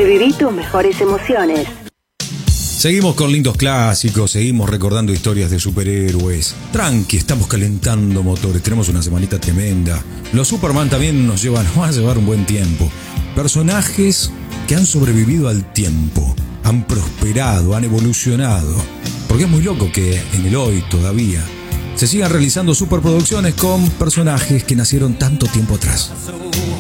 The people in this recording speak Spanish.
Reviví tus mejores emociones. Seguimos con lindos clásicos, seguimos recordando historias de superhéroes. Tranqui, estamos calentando motores, tenemos una semanita tremenda. Los Superman también nos van a llevar un buen tiempo. Personajes que han sobrevivido al tiempo, han prosperado, han evolucionado. Porque es muy loco que en el hoy todavía se sigan realizando superproducciones con personajes que nacieron tanto tiempo atrás.